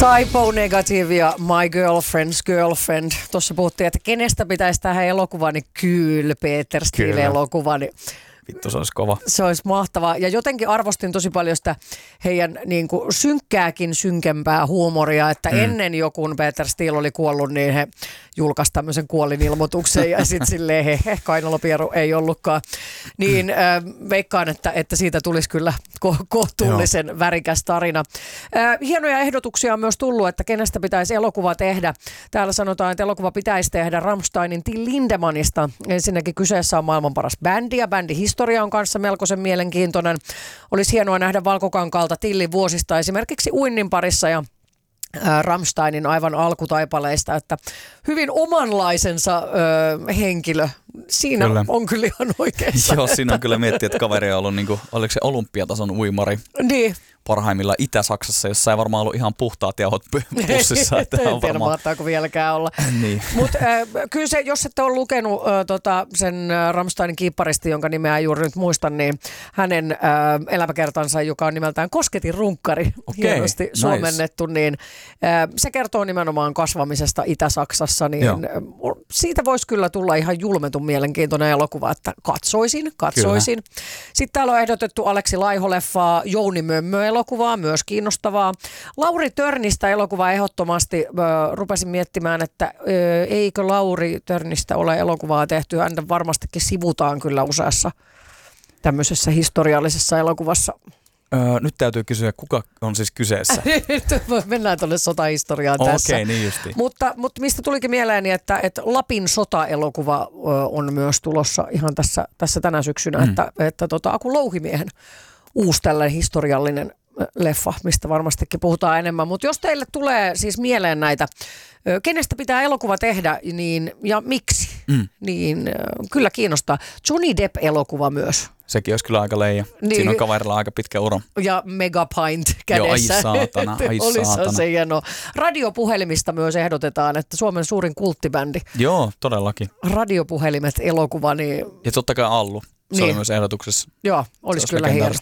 Typo Negative ja My Girlfriend's Girlfriend. Tuossa puhuttiin, että kenestä pitäisi tähän elokuvaan, niin kyllä Peter Steele-elokuva. Niin vittu, se olisi kova. Se olisi mahtavaa. Ja jotenkin arvostin tosi paljon sitä heidän niin kuin synkkääkin synkempää huumoria, että ennen joku Peter Steele oli kuollut, niin he julkaisi tämmöisen kuolinilmoituksen ja sitten silleen kainalopieru ei ollutkaan. Niin veikkaan, että siitä tulisi kyllä kohtuullisen värikäs tarina. Hienoja ehdotuksia on myös tullut, että kenestä pitäisi elokuva tehdä. Täällä sanotaan, että elokuva pitäisi tehdä Rammsteinin Till Lindemannista. Ensinnäkin kyseessä on maailman paras bändi ja bändi historia on kanssa melkoisen mielenkiintoinen. Olisi hienoa nähdä Valkokankaalta Tillin vuosista esimerkiksi uinnin parissa ja Rammsteinin aivan alkutaipaleista, että hyvin omanlaisensa henkilö. Siinä kyllä on kyllä ihan oikeassa. Joo, siinä on kyllä miettiä, että kaveri on ollut, niin kuin, oliko se olympiatason uimari niin parhaimmillaan Itä-Saksassa, jossa ei varmaan ollut ihan puhtaat jauhot pussissa. En tiedä, mahtaako vieläkään olla. Niin. Mutta kyllä se, jos ette ole lukenut sen Rammsteinin kiipparisti, jonka nimeä ei juuri nyt muista, niin hänen elämäkertansa, joka on nimeltään Kosketin runkkari, hienosti suomennettu, niin se kertoo nimenomaan kasvamisesta Itä-Saksassa, niin siitä voisi kyllä tulla ihan julmetun mielenkiintoinen elokuva, että katsoisin. Kyllä. Sitten täällä on ehdotettu Aleksi Laiho-leffaa, Jouni Mömmö-elokuvaa, myös kiinnostavaa. Lauri Törnistä elokuvaa ehdottomasti rupesin miettimään, että eikö Lauri Törnistä ole elokuvaa tehty. Häntä varmastikin sivutaan kyllä useassa tämmöisessä historiallisessa elokuvassa. Nyt täytyy kysyä, kuka on siis kyseessä? Mennään tuonne sotahistoriaan tässä. Okei, niin justiin. Mutta mistä tulikin mieleeni, että Lapin sota-elokuva on myös tulossa ihan tässä tänä syksynä, että Aku Louhimiehen uusi tällainen historiallinen leffa, mistä varmastikin puhutaan enemmän. Mutta jos teille tulee siis mieleen näitä, kenestä pitää elokuva tehdä niin, ja miksi, niin kyllä kiinnostaa. Johnny Depp-elokuva myös. Sekin olisi kyllä aika leija. Niin, siinä on kaverilla aika pitkä uro. Ja Megapint kädessä. Joo, ai saatana. Olisi se hienoa. Radiopuhelimista myös ehdotetaan, että Suomen suurin kulttibändi. Joo, todellakin. Radiopuhelimet elokuva. Niin ja totta kai Allu. Se oli myös ehdotuksessa. Joo, olisi kyllä hieno.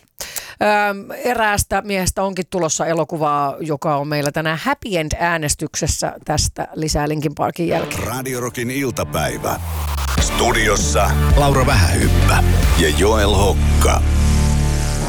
Eräästä miehestä onkin tulossa elokuvaa, joka on meillä tänään Happy End-äänestyksessä tästä lisää Linkin Parkin jälkeen. Radio Rockin iltapäivä. Studiossa Laura Vähähyppä ja Joel Hokka.